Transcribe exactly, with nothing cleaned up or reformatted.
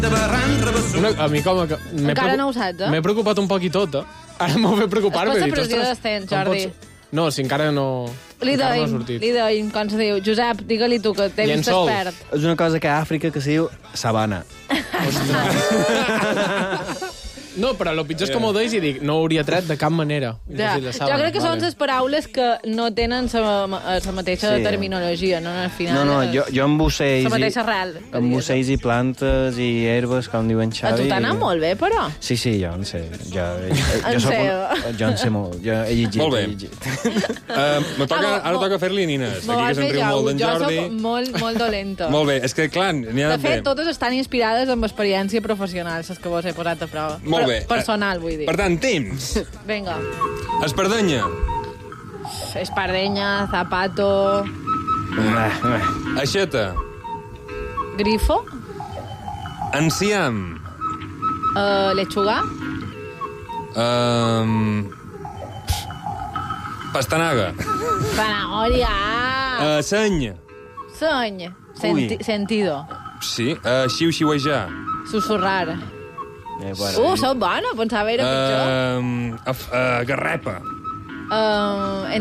Una, a mi com que... Encara no ho saps, eh? M'he preocupat un poc i tot, eh? Ara m'ho ve preocupar-me. Es posa dic, pressió ostres, d'estens, com Jordi. pots- No, si encara no... Li encara no ha deim, sortit. li deim, com se diu. Josep, digue-li tu, que t'he vist Llençol. expert. És una cosa que a Àfrica que se diu sabana. No, però el pitjor és com ho deis i dic, no ho hauria tret de cap manera. I Ja. no sé, Jo crec que són les paraules que no tenen la mateixa Sí. terminologia, no? Al final, No, no, jo, jo amb ocells... La mateixa i- arrel. Amb ocells i plantes i herbes, com diuen A Xavi... tu t'ha anat molt bé, però. Sí, sí, jo en sé. Jo, jo, En soc sé. un, jo en sé molt. Jo he llegit. Molt bé. He llegit. Uh, me toca, Ah, ara mo- toca fer-li nines. M'ho Aquí que vas se'n fer riu ja, molt d'en jo Jordi. soc molt, molt dolenta. Molt bé, és que, clar, n'hi ha De fet, totes estan inspirades en experiència professional, les que vos he posat a prova. Molt bé. Per, personal, vull dir. Per tant, temps. Vinga. Espardenya. Espardenya, zapato, Aixeta. grifo, Enciam. uh, lechuga, Um, pastanaga. zanahoria, Uh, seny. seny, senti sentido, Sí. Uh, xiu-xiuejar. susurrar. Eh, bueno, Uh, sóc bona, pensava era pitjor. Uh, uh, garrepa. Uh,